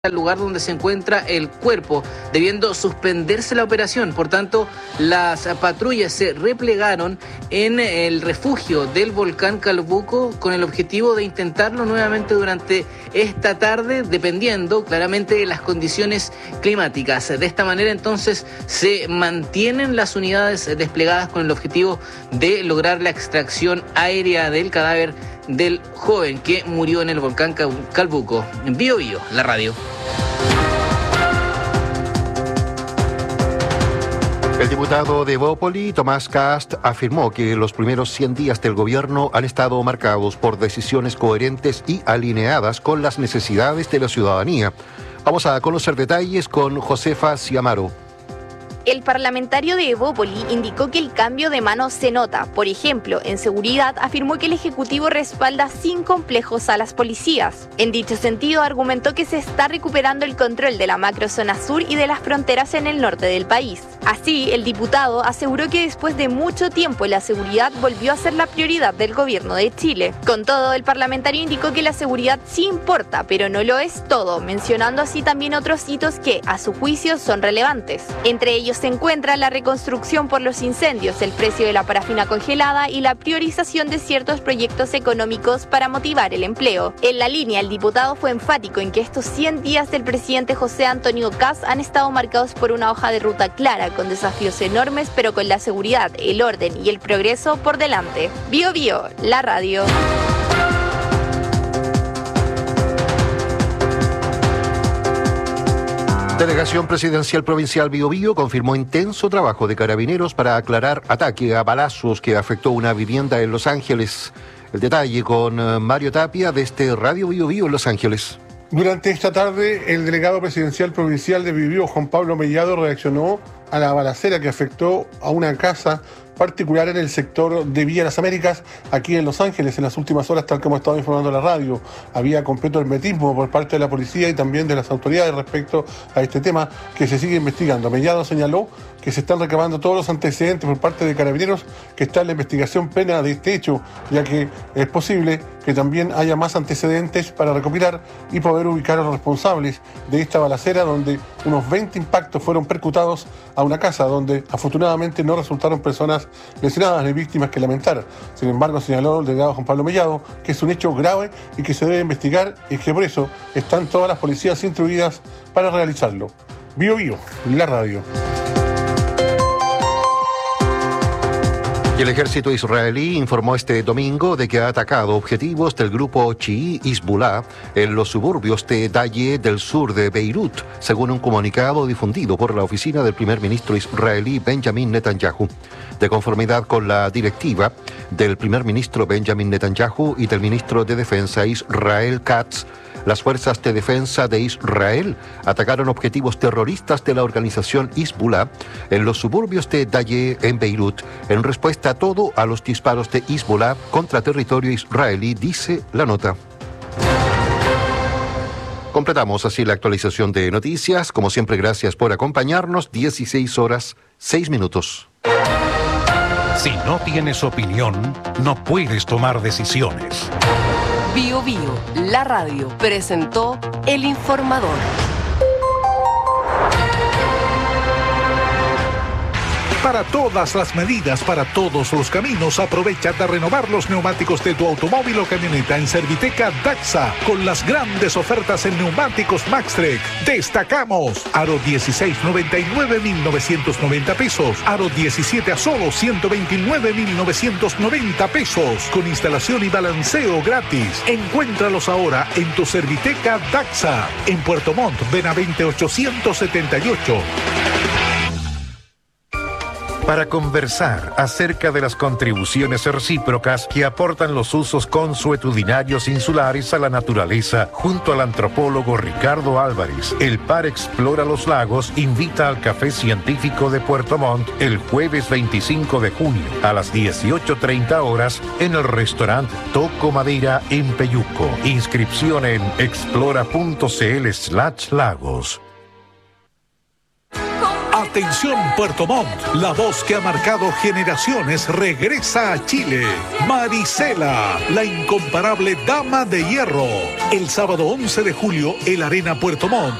al lugar donde se encuentra el cuerpo, debiendo suspenderse la operación. Por tanto, las patrullas se replegaron en el refugio del volcán Calbuco con el objetivo de intentarlo nuevamente durante esta tarde, dependiendo claramente de las condiciones climáticas. De esta manera, entonces, se mantienen las unidades desplegadas con el objetivo de lograr la extracción aérea del cadáver del joven que murió en el volcán Calbuco. En Bio Bio, la radio. El diputado de Evópoli, Tomás Kast, afirmó que los primeros 100 días del gobierno han estado marcados por decisiones coherentes y alineadas con las necesidades de la ciudadanía. Vamos a conocer detalles con Josefa Ciamaro. El parlamentario de Evópoli indicó que el cambio de mano se nota. Por ejemplo, en seguridad afirmó que el Ejecutivo respalda sin complejos a las policías. En dicho sentido, argumentó que se está recuperando el control de la macrozona sur y de las fronteras en el norte del país. Así, el diputado aseguró que después de mucho tiempo la seguridad volvió a ser la prioridad del gobierno de Chile. Con todo, el parlamentario indicó que la seguridad sí importa, pero no lo es todo, mencionando así también otros hitos que, a su juicio, son relevantes. Entre ellos se encuentra la reconstrucción por los incendios, el precio de la parafina congelada y la priorización de ciertos proyectos económicos para motivar el empleo. En la línea, el diputado fue enfático en que estos 100 días del presidente José Antonio Kast han estado marcados por una hoja de ruta clara, con desafíos enormes, pero con la seguridad, el orden y el progreso por delante. Bio Bio, la radio. Delegación Presidencial Provincial Biobío confirmó intenso trabajo de carabineros para aclarar ataque a balazos que afectó una vivienda en Los Ángeles. El detalle con Mario Tapia desde Radio Biobío en Los Ángeles. Durante esta tarde, el delegado presidencial provincial de Biobío, Juan Pablo Mellado, reaccionó a la balacera que afectó a una casa particular en el sector de Villa Las Américas, aquí en Los Ángeles. En las últimas horas, tal como ha estado informando la radio, había completo hermetismo por parte de la policía y también de las autoridades respecto a este tema que se sigue investigando. Mellado señaló que se están recabando todos los antecedentes por parte de carabineros, que está en la investigación plena de este hecho, ya que es posible que también haya más antecedentes para recopilar y poder ubicar a los responsables de esta balacera, donde unos 20 impactos fueron percutados a una casa, donde afortunadamente no resultaron personas lesionadas ni víctimas que lamentar. Sin embargo, señaló el delegado Juan Pablo Mellado que es un hecho grave y que se debe investigar, y que por eso están todas las policías instruidas para realizarlo. Bio Bio, la radio. El ejército israelí informó este domingo de que ha atacado objetivos del grupo chií Hezbollah en los suburbios de Daye del sur de Beirut, según un comunicado difundido por la oficina del primer ministro israelí Benjamin Netanyahu. De conformidad con la directiva del primer ministro Benjamin Netanyahu y del ministro de Defensa Israel Katz, las fuerzas de defensa de Israel atacaron objetivos terroristas de la organización Hezbollah en los suburbios de Daye en Beirut, en respuesta a todo a los disparos de Hezbollah contra territorio israelí, dice la nota. Completamos así la actualización de noticias. Como siempre, gracias por acompañarnos. 16:06. Si no tienes opinión, no puedes tomar decisiones. Bio Bio, la radio, presentó El Informador. Para todas las medidas, para todos los caminos, aprovecha de renovar los neumáticos de tu automóvil o camioneta en Serviteca Daxa, con las grandes ofertas en neumáticos Maxtrek. Destacamos aro 16, 99,990 pesos, aro 17 a solo 129,990 pesos, con instalación y balanceo gratis. Encuéntralos ahora en tu Serviteca Daxa, en Puerto Montt, Benavente 878. Para conversar acerca de las contribuciones recíprocas que aportan los usos consuetudinarios insulares a la naturaleza, junto al antropólogo Ricardo Álvarez, el Par Explora los Lagos invita al Café Científico de Puerto Montt el jueves 25 de junio a las 18:30 horas en el restaurante Toco Madera en Peyuco. Inscripción en explora.cl/lagos. Atención Puerto Montt, la voz que ha marcado generaciones regresa a Chile. Marisela, la incomparable dama de hierro. El sábado 11 de julio, el Arena Puerto Montt